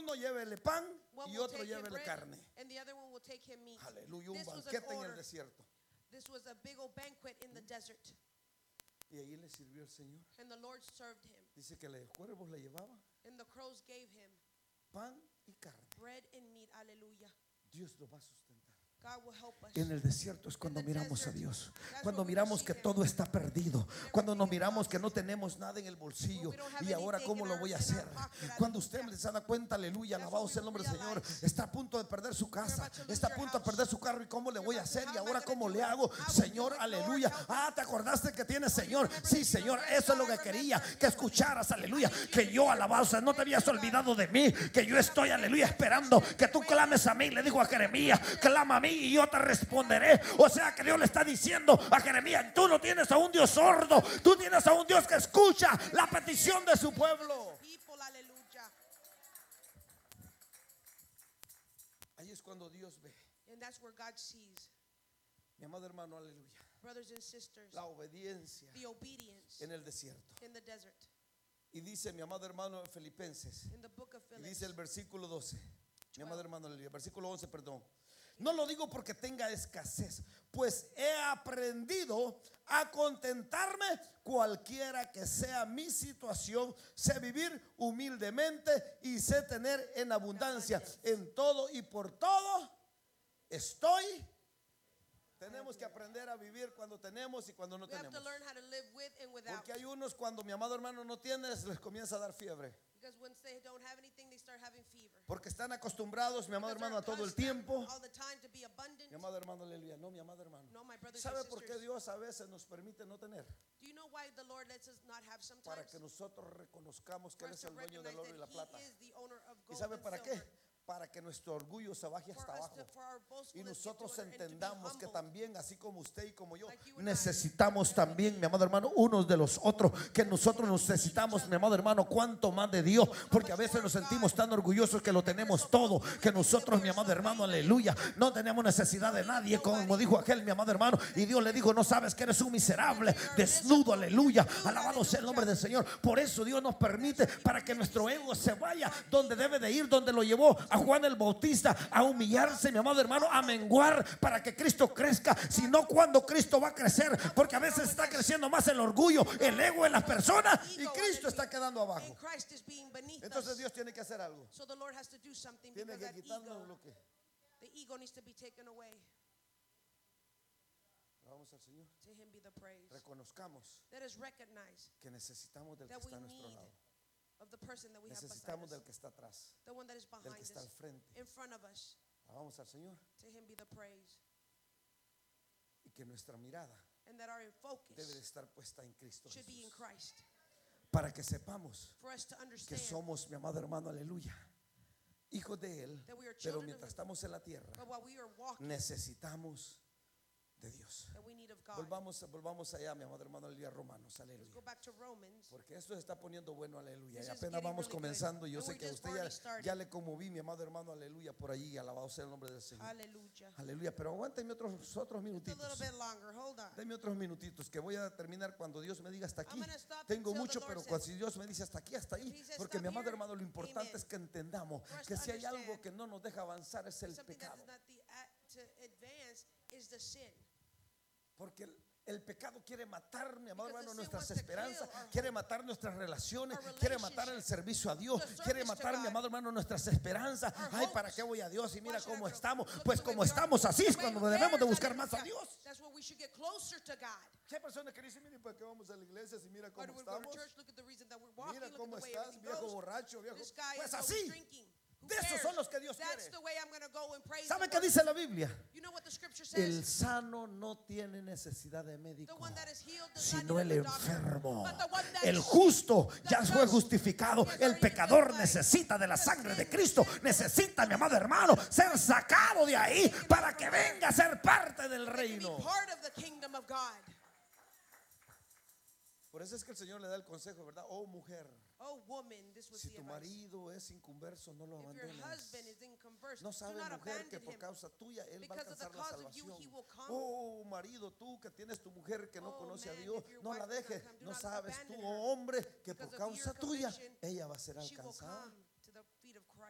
Uno llévele pan One y will otro take him llévele bread, carne. and the other one will take him meat. Aleluya, un This was an banquete en el order. desierto. This was a big old banquet in the desert. Y ahí le sirvió el Señor. And the Lord served him. Dice que los cuervos le llevaban And the crows gave him pan y carne. bread and meat. Hallelujah. Dios lo va a sustentar. God will help us. En el desierto es cuando In the miramos a desert, Dios, that's cuando when we miramos see que him. todo está perdido, cuando nos everything is miramos que lost. no tenemos nada en el bolsillo We don't have y ahora anything cómo in lo our- voy a in our hacer. pocket, Cuando usted hallelujah. se da cuenta, aleluya, That's alabado when sea el we nombre del Señor, realize está a punto de perder su casa, about to lose está a your punto de house. perder su carro y cómo le voy a about to- hacer how y am I ahora gonna cómo do le it? hago. I will Señor, do it, aleluya. Lord, help Ah, te acordaste que tienes, you Señor. remember Sí, that you Señor, know eso es lo that que I quería, remember. que escucharas, aleluya, I need you que to yo, hear. alabado sea, no te habías Thank you, olvidado God. de mí, que yo estoy, aleluya, esperando que tú clames a mí. Le dijo a Jeremías, clama a mí y yo te responderé. O sea que Dios le está diciendo a Jeremías, tú no tienes a un Dios sordo, tú tienes a un Dios que escucha la petición de su pueblo. People, hallelujah. Ahí es cuando Dios ve, And that's where God sees. mi amado hermano, aleluya, Brothers and sisters, la obediencia the obedience en el desierto. in the desert. Y dice mi amado hermano Filipenses, In the book of y Philippians, dice el versículo 12, mi amado hermano, aleluya, versículo 11, perdón. No lo digo porque tenga escasez, pues he aprendido a contentarme cualquiera que sea mi situación. Sé vivir humildemente y sé tener en abundancia. En todo y por todo estoy. Tenemos que aprender a vivir cuando tenemos y cuando no we have tenemos. to learn how to live with and without. Porque hay unos cuando mi amado hermano no tiene, les comienza a dar fiebre. Because once they don't have anything, they start having fever. Porque están acostumbrados, mi amado Because hermano, a they're todo el accustomed tiempo. all the time to be abundant. Mi amado hermano, aleluya. No, mi amado hermano. No, my brothers ¿Sabe and por qué sisters. Dios a veces nos permite no tener? Do you know why the Lord lets us not have sometimes? Para que nosotros reconozcamos que For Él us es to el dueño del oro y la recognize plata. that He is the owner of ¿Y gold sabe and para qué? silver. Para que nuestro orgullo se baje hasta For us abajo. to- for our Y boastfulness get to nosotros an end and to be entendamos que humbled. también, así como usted y como yo, Like you and I. necesitamos también, mi amado hermano, unos de los otros. Que nosotros necesitamos, mi amado hermano, cuánto más de Dios. Porque a veces nos sentimos tan orgullosos que lo tenemos todo. Que nosotros, mi amado hermano, aleluya, no tenemos necesidad de nadie. Como dijo aquel, mi amado hermano. Y Dios le dijo, no sabes que eres un miserable, desnudo, aleluya. Alabado sea el nombre del Señor. Por eso Dios nos permite para que nuestro ego se vaya donde debe de ir, donde lo llevó a Juan el Bautista, a humillarse, mi amado hermano, a menguar para que Cristo crezca. Si no, cuando Cristo va a crecer, porque a veces está creciendo más el orgullo, el ego en las personas y Cristo está quedando abajo. And Christ is being beneath Entonces us. Dios tiene que hacer algo. So the Lord has to do something Tiene because que that quitarnos ego, lo que. the ego needs to be taken away. Vamos al Señor. To Him be the praise. Reconozcamos Let us recognize que necesitamos del que that we está a nuestro need lado. of the person that we have beside Necesitamos us, del que está atrás, the one that is del behind que está al us, frente. in front of us. Vamos al Señor. To Him be the praise. Y que nuestra mirada And that our debe de focus estar puesta en Cristo should be in Jesús. Christ. Para que sepamos For us to que understand somos, mi amado hermano, aleluya, hijos de Él. that we are Pero children mientras of Him. estamos en la tierra, But while we are walking, necesitamos de Dios. that we need of God. Volvamos allá, mi amado hermano, el día Romanos, Let's aleluya. go back to Romans. Porque esto se está poniendo bueno, aleluya. This Y is apenas getting vamos really good. comenzando. Yo And sé we're que a just usted already started. ya le conmoví, mi amado hermano, aleluya, por allí. Alabado sea el nombre del Señor. Hallelujah. Aleluya. Pero aguántenme otros Just a little minutitos. bit longer. Hold on. Denme otros minutitos que voy a terminar cuando Dios me diga hasta aquí. I'm gonna stop Tengo until the mucho, Lord pero says- cuando si Dios me dice hasta aquí, hasta If ahí. He says Porque stop mi amado here, hermano, lo importante amen. es que entendamos For us que to si hay algo understand que no nos deja avanzar es el Something that pecado. is not to advance is the sin. Porque el pecado quiere matar, mi amado Because hermano, the sin nuestras wants to esperanzas, kill our quiere hope, matar nuestras relaciones, our quiere matar el relationship, servicio a Dios, the service quiere to matar, mi God, amado hermano, nuestras esperanzas. our Ay, hopes. ¿para qué voy a Dios? Y mira Why should I cómo go? estamos. Look Pues the way como we are. estamos así es The way cuando we debemos de are, buscar más a hallelujah. Dios. That's when we should get closer to God. Hay personas que dicen, mire, ¿para qué vamos a la iglesia si mira Why cómo do we go to estamos? church? Look at the reason that we're walking. Mira Look cómo at the way estás, everything viejo goes. borracho, viejo. This guy Pues is always así. drinking. Who De esos cares? son los que Dios That's quiere. the way I'm going to go and praise ¿Sabe the qué Lord. dice la Biblia? You know what the scripture El says? sano no tiene necesidad de The médico, one that is healed does not sino need el a doctor, enfermo. but the one that El is justo sick, ya the fue just, justificado. he has El already been pecador justified. necesita de la The sangre de sin- Cristo. Necesita, mi amado hermano, ser sacado de ahí para que venga a ser parte del to be reino. part of the kingdom of God. Por eso es que el Señor le da el consejo, ¿verdad? Oh mujer, Oh woman, this was si the tu advice. marido es inconverso, no lo If your abandones. husband is inconversed, No do sabe, not mujer, que abandon por him. causa tuya él va a Because of the alcanzar la cause of you, salvación. he will come. Oh marido, tú que tienes tu mujer que no Oh, conoce a man, Dios, if your no wife la does not dejes. come, do No not sabes tú, abandon her. oh hombre, que por Because of causa your tuya conviction, ella va a ser she will alcanzada. come.